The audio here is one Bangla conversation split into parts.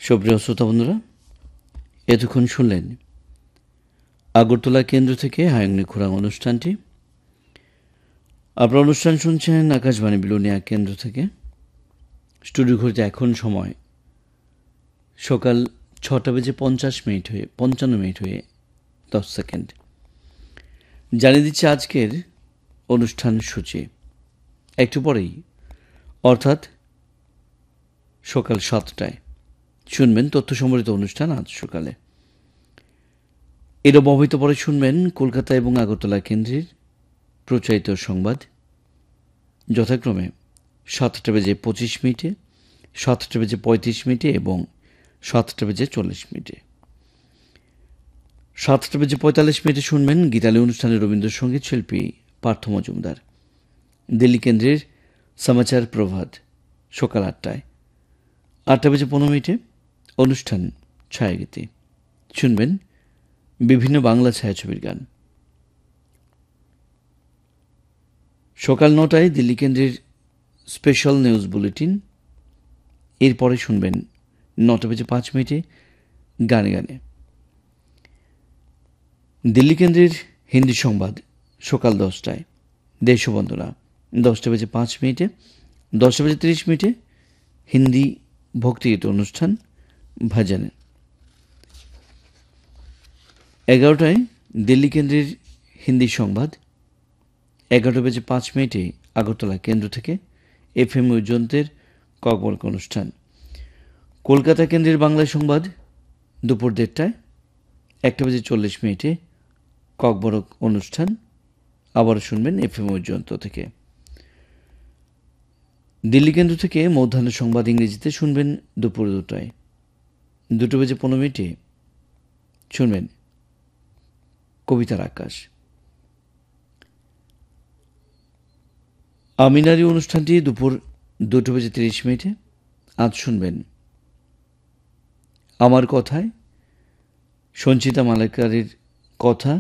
সুপ্রিয় শ্রোতা বন্ধুরা, এতক্ষণ শুনলেন আগরতলা কেন্দ্র থেকে হায়ংনি খোরাং অনুষ্ঠানটি। আপনার অনুষ্ঠান শুনছেন আকাশবাণী বিলোনিয়া কেন্দ্র থেকে। স্টুডিও ঘড়িতে এখন সময় সকাল 6:55 হয়ে 10 সেকেন্ড। জানিয়ে দিচ্ছি আজকের অনুষ্ঠান সূচি। একটু পরেই অর্থাৎ সকাল 7টায় শুনবেন তথ্য সম্বলিত অনুষ্ঠান আজ সকালে। এর অবহিত পরে শুনবেন কলকাতা এবং আগরতলা কেন্দ্রের প্রচারিত সংবাদ, যথাক্রমে 7:25, 7:35 এবং 7:40। 7:45 শুনবেন গীতালি অনুষ্ঠানে রবীন্দ্রসঙ্গীত শিল্পী পার্থ মজুমদার। দিল্লি কেন্দ্রের সমাচার প্রভাত সকাল 8টায়। 8:15 অনুষ্ঠান ছায়াগীতি শুনবেন বিভিন্ন বাংলা ছায়াছবির গান। সকাল 9টায় দিল্লি কেন্দ্রের স্পেশাল নিউজ বুলেটিন। এরপরে শুনবেন 9:05 গানে গানে। দিল্লি কেন্দ্রের হিন্দি সংবাদ সকাল 10টায়। দেশবন্দনা 10:05, 10:30 হিন্দি ভক্তিগীত অনুষ্ঠান ভজন। 11টায় দিল্লি কেন্দ্রের হিন্দি সংবাদ। 11:05 আগরতলা কেন্দ্র থেকে FM যন্ত্রের ককবরক অনুষ্ঠান। কলকাতা কেন্দ্রের বাংলা সংবাদ দুপুর 1:30, 1:40 ককবরক অনুষ্ঠান আবার শুনবেন FM যন্ত্র থেকে। দিল্লি কেন্দ্র থেকে মধ্যাহ্ন সংবাদ ইংরেজিতে শুনবেন দুপুর 2টায়। 2:15 শুনবেন কবিতার আকাশ। আমিনারি অনুষ্ঠানটি দুপুর 2:30। আজ শুনবেন আমার কথায় সঞ্চিতা মালাকারের কথা।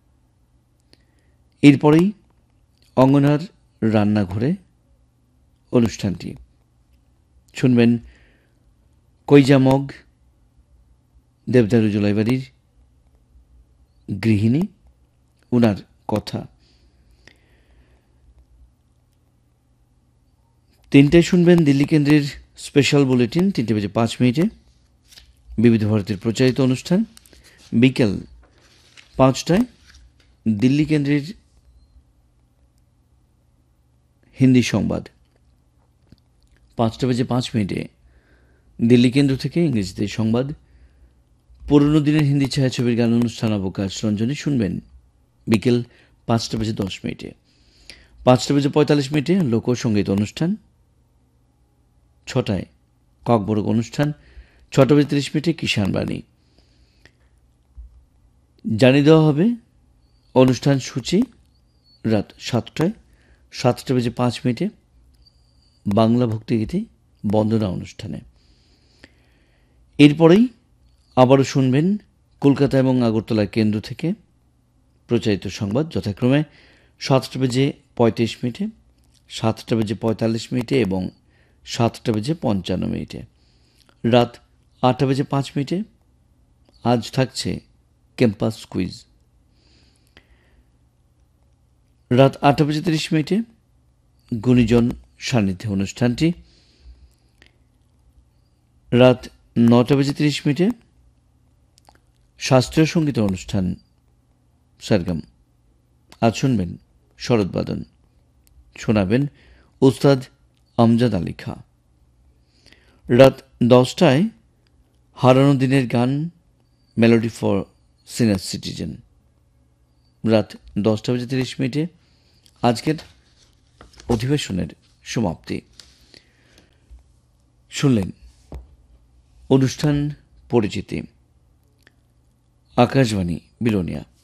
এরপরেই অঙ্গনার রান্নাঘরে অনুষ্ঠানটি শুনবেন কৈজামগ দেবদারু জলাইবাড়ির গৃহিণী, উনার কথা। 3টায় শুনবেন দিল্লি কেন্দ্রের স্পেশাল বুলেটিন। 3:05 বিবিধ ভারতের প্রচারিত অনুষ্ঠান। বিকেল 5টায় দিল্লি কেন্দ্রের হিন্দি সংবাদ। 5:05 দিল্লি কেন্দ্র থেকে ইংরেজিতে সংবাদ। পুরনো দিনের হিন্দি ছায়াছবির গান অনুষ্ঠান অবকাশ রঞ্জনী শুনবেন বিকেল 5:10। 5:45 লোকসঙ্গীত অনুষ্ঠান। 6টায় ককবরক অনুষ্ঠান। 6:30 কিষাণ বাণী। জানিয়ে দেওয়া হবে অনুষ্ঠান সূচি রাত 7টায়। 7:05 বাংলা ভক্তিগীতি বন্দনা অনুষ্ঠানে। এরপরেই আবারও শুনবেন কলকাতা এবং আগরতলা কেন্দ্র থেকে প্রচারিত সংবাদ, যথাক্রমে 7:35, 7:45 এবং 7:55। রাত 8:05 আজ থাকছে ক্যাম্পাস কুইজ। রাত 8:30 গুণীজন সান্নিধ্যে অনুষ্ঠানটি। রাত 9:30 শাস্ত্রীয় সঙ্গীত অনুষ্ঠান সরগম। আজ শুনবেন শরৎবাদন, শোনাবেন উস্তাদ আমজাদ আলী খাঁ। রাত 10টায় হারানো দিনের গান, মেলোডি ফর সিনিয়র সিটিজেন। রাত 10:30 আজকের অধিবেশনের সমাপ্তি। শুনলেন অনুষ্ঠান পরিচিতি, আকাশবাণী বিলোনিয়া।